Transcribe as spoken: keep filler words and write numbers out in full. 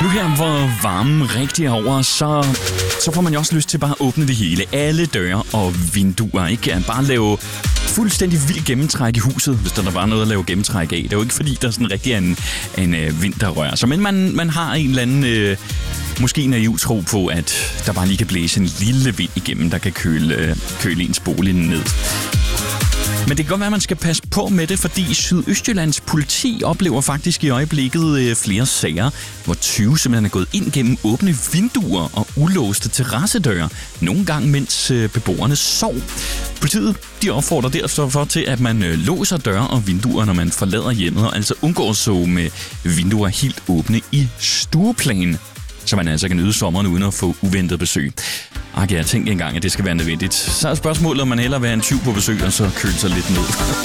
Nu her, hvor varmen rigtig er over, så, så får man jo også lyst til bare at åbne det hele. Alle døre og vinduer, ikke? Bare lave fuldstændig vild gennemtræk i huset, hvis der var noget at lave gennemtræk af. Det er jo ikke fordi, der sådan rigtig er en, en øh, vind, der rører sig. Men man, man har en eller anden, øh, måske naiv tro på, at der bare lige kan blæse en lille vind igennem, der kan køle, øh, køle ens bolig ned. Men det kan godt være, at man skal passe på med det, fordi Sydøstjyllands politi oplever faktisk i øjeblikket øh, flere sager, hvor tyve simpelthen er gået ind gennem åbne vinduer og ulåste terrassedøre, nogle gange mens øh, beboerne sov. Politiet de opfordrer derfor til, at man øh, låser døre og vinduer, når man forlader hjemmet, og altså undgår at sove med vinduer helt åbne i stueplan, så man altså kan nyde sommeren uden at få uventet besøg. Ach, jeg tænkte engang, at det skal være nødvendigt. Så er spørgsmålet, om man hellere vil have en tyv på besøg, og så køle sig lidt ned.